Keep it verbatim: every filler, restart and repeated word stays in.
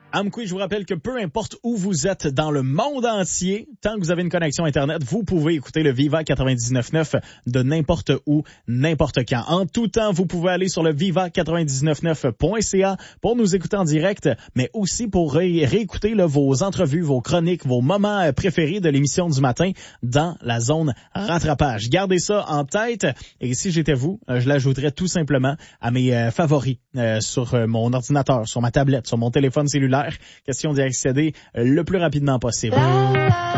Amqui, je vous rappelle que peu importe où vous êtes dans le monde entier, tant que vous avez une connexion Internet, vous pouvez écouter le Viva quatre-vingt-dix-neuf neuf de n'importe où, n'importe quand. En tout temps, vous pouvez aller sur le viva quatre-vingt-dix-neuf neuf point c a pour nous écouter en direct, mais aussi pour ré- réécouter là, vos entrevues, vos chroniques, vos moments préférés de l'émission du matin dans la zone rattrapage. Gardez ça en tête et si j'étais vous, je l'ajouterais tout simplement à mes euh, favoris euh, sur euh, mon ordinateur, sur ma tablette, sur mon téléphone cellulaire. Question d'y accéder le plus rapidement possible.